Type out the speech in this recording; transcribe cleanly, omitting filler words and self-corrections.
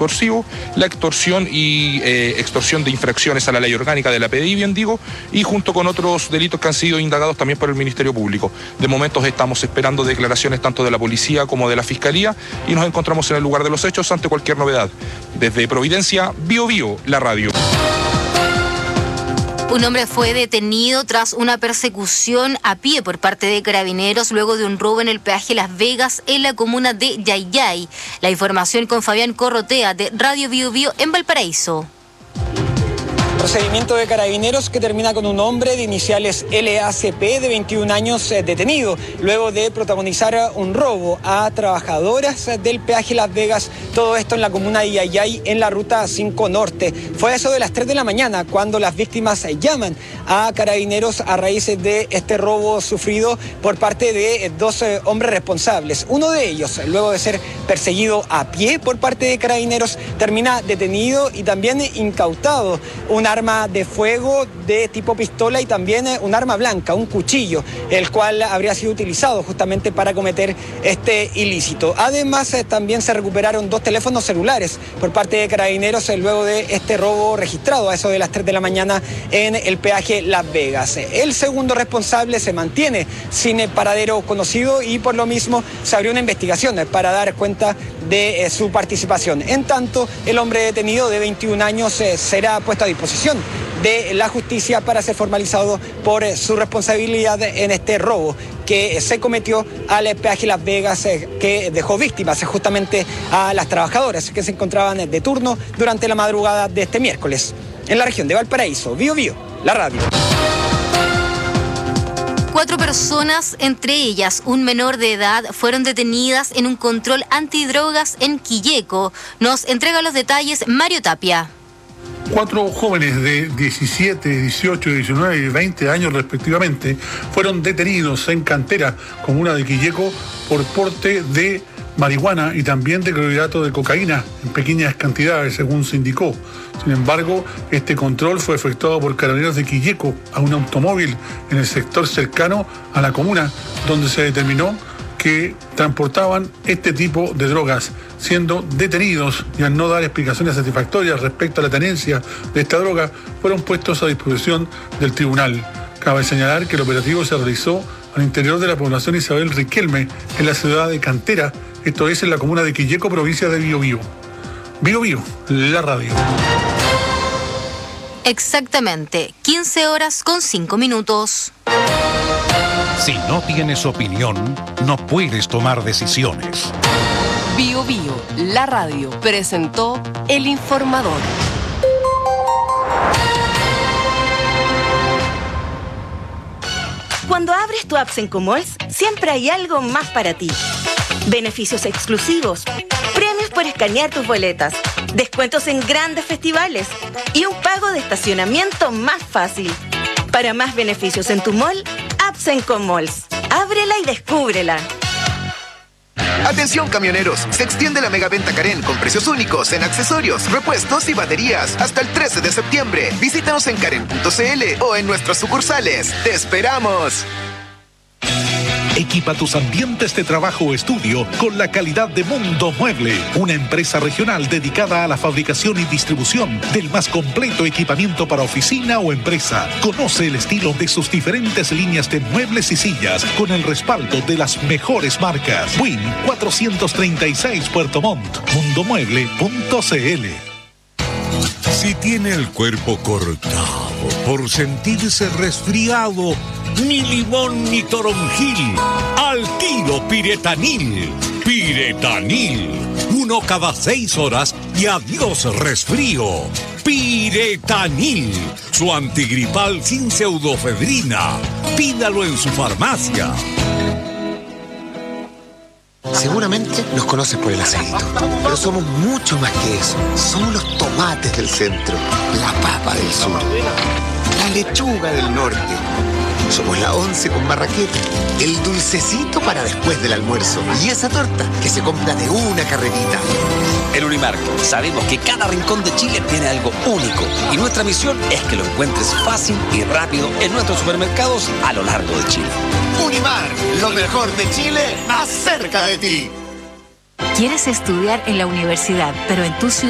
extorsivo, la extorsión y extorsión de infracciones a la ley orgánica de la PDI, bien digo, y junto con otros delitos que han sido indagados también por el Ministerio Público. De momento estamos esperando declaraciones tanto de la policía como de la Fiscalía y nos encontramos en el lugar de los hechos ante cualquier novedad. Desde Providencia, Bio Bio, la radio. Un hombre fue detenido tras una persecución a pie por parte de Carabineros luego de un robo en el peaje Las Vegas en la comuna de Yayay. La información con Fabián Corrotea de Radio Bio Bio en Valparaíso. Procedimiento de Carabineros que termina con un hombre de iniciales LACP de 21 años detenido, luego de protagonizar un robo a trabajadoras del peaje Las Vegas, todo esto en la comuna de Yayay, en la ruta 5 Norte. Fue a eso de las 3 de la mañana cuando las víctimas llaman a Carabineros a raíz de este robo sufrido por parte de dos hombres responsables. Uno de ellos, luego de ser perseguido a pie por parte de Carabineros, termina detenido y también incautado un arma de fuego de tipo pistola y también un arma blanca, un cuchillo, el cual habría sido utilizado justamente para cometer este ilícito. Además, también se recuperaron 2 teléfonos celulares por parte de Carabineros luego de este robo registrado a eso de las 3 de la mañana en el peaje Las Vegas. El segundo responsable se mantiene sin paradero conocido y por lo mismo se abrió una investigación para dar cuenta de su participación. En tanto, el hombre detenido de 21 años será puesto a disposición de la justicia para ser formalizado por su responsabilidad en este robo que se cometió al peaje Las Vegas, que dejó víctimas justamente a las trabajadoras que se encontraban de turno durante la madrugada de este miércoles. En la región de Valparaíso, Bio Bio, la radio. 4 personas, entre ellas un menor de edad, fueron detenidas en un control antidrogas en Quilleco. Nos entrega los detalles Mario Tapia. 4 jóvenes de 17, 18, 19 y 20 años respectivamente fueron detenidos en Cantera, comuna de Quilleco, por porte de marihuana y también de clorhidrato de cocaína en pequeñas cantidades, según se indicó. Sin embargo, este control fue efectuado por Carabineros de Quilleco a un automóvil en el sector cercano a la comuna, donde se determinó que transportaban este tipo de drogas, siendo detenidos y al no dar explicaciones satisfactorias respecto a la tenencia de esta droga, fueron puestos a disposición del tribunal. Cabe señalar que el operativo se realizó al interior de la población Isabel Riquelme, en la ciudad de Cantera, esto es en la comuna de Quilleco, provincia de Bio Bio. Bio Bio, la radio. Exactamente, 15:05. Si no tienes opinión, no puedes tomar decisiones. Bio Bio, la radio, presentó El Informador. Cuando abres tu app Sencomalls, siempre hay algo más para ti. Beneficios exclusivos, premios por escanear tus boletas, descuentos en grandes festivales y un pago de estacionamiento más fácil. Para más beneficios en tu mall, app Sencomalls. Ábrela y descúbrela. Atención camioneros, se extiende la megaventa Karen con precios únicos en accesorios, repuestos y baterías hasta el 13 de septiembre. Visítanos en karen.cl o en nuestras sucursales. ¡Te esperamos! Equipa tus ambientes de trabajo o estudio con la calidad de Mundo Mueble, una empresa regional dedicada a la fabricación y distribución del más completo equipamiento para oficina o empresa. Conoce el estilo de sus diferentes líneas de muebles y sillas con el respaldo de las mejores marcas. Win 436 Puerto Montt, mundomueble.cl. Si tiene el cuerpo cortado por sentirse resfriado, ni limón ni toronjil, al tiro Piretanil. Piretanil, 1 cada 6 horas y adiós resfrío. Piretanil, su antigripal sin pseudofedrina. Pídalo en su farmacia. Seguramente nos conoces por el aceito, pero somos mucho más que eso. Somos los tomates del centro, la papa del sur, la lechuga del norte. Somos la once con marraqueta, el dulcecito para después del almuerzo y esa torta que se compra de una carrerita. En Unimark sabemos que cada rincón de Chile tiene algo único y nuestra misión es que lo encuentres fácil y rápido en nuestros supermercados a lo largo de Chile. Unimark, lo mejor de Chile, más cerca de ti. ¿Quieres estudiar en la universidad, pero en tu ciudad